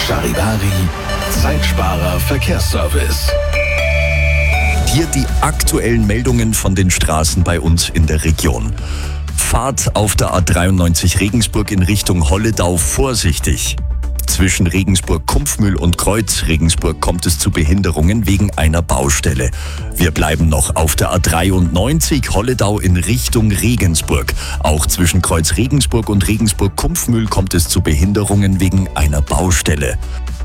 Charivari, Zeitsparer Verkehrsservice. Hier die aktuellen Meldungen von den Straßen bei uns in der Region. Fahrt auf der A93 Regensburg in Richtung Holledau vorsichtig. Zwischen Regensburg-Kumpfmühl und Kreuz Regensburg kommt es zu Behinderungen wegen einer Baustelle. Wir bleiben noch auf der A93 Holledau in Richtung Regensburg. Auch zwischen Kreuz Regensburg und Regensburg-Kumpfmühl kommt es zu Behinderungen wegen einer Baustelle.